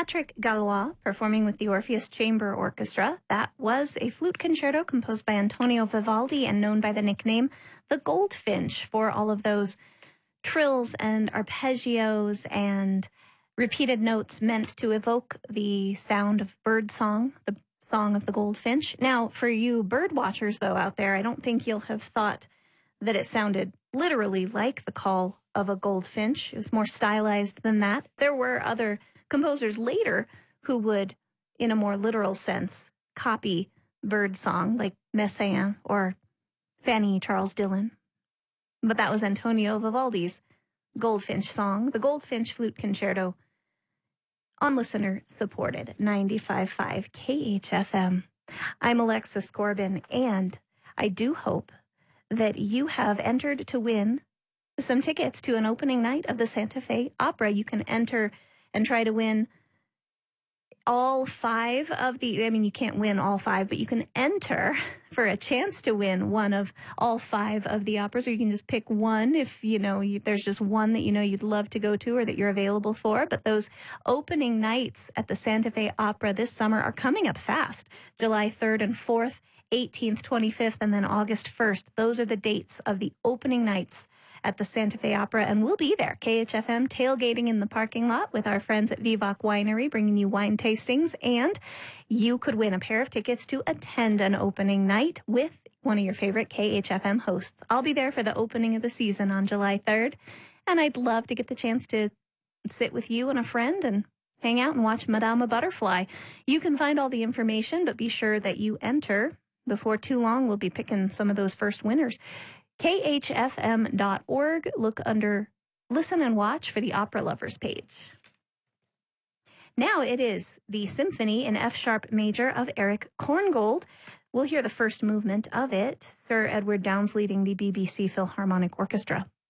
Patrick Gallois performing with the Orpheus Chamber Orchestra. That was a flute concerto composed by Antonio Vivaldi and known by the nickname the Goldfinch for all of those trills and arpeggios and repeated notes meant to evoke the sound of bird song, the song of the goldfinch. Now, for you bird watchers, though, out there, I don't think you'll have thought that it sounded literally like the call of a goldfinch. It was more stylized than that. There were other composers later who would, in a more literal sense, copy bird song, like Messiaen or Fanny Charles Dillon. But that was Antonio Vivaldi's Goldfinch song, the Goldfinch Flute Concerto, on listener-supported 95.5 KHFM. I'm Alexis Corbin, and I do hope that you have entered to win some tickets to an opening night of the Santa Fe Opera. You can enter and try to win all five of the, you can't win all five, but you can enter for a chance to win one of all five of the operas, or you can just pick one if, there's just one that you'd love to go to or that you're available for. But those opening nights at the Santa Fe Opera this summer are coming up fast. July 3rd and 4th, 18th, 25th, and then August 1st. Those are the dates of the opening nights at the Santa Fe Opera, and we'll be there, KHFM, tailgating in the parking lot with our friends at Vivac Winery, bringing you wine tastings, and you could win a pair of tickets to attend an opening night with one of your favorite KHFM hosts. I'll be there for the opening of the season on July 3rd, and I'd love to get the chance to sit with you and a friend and hang out and watch Madama Butterfly. You can find all the information, but be sure that you enter. Before too long, we'll be picking some of those first winners. KHFM.org. Look under Listen and Watch for the Opera Lovers page. Now it is the Symphony in F-sharp major of Eric Korngold. We'll hear the first movement of it. Sir Edward Downes leading the BBC Philharmonic Orchestra.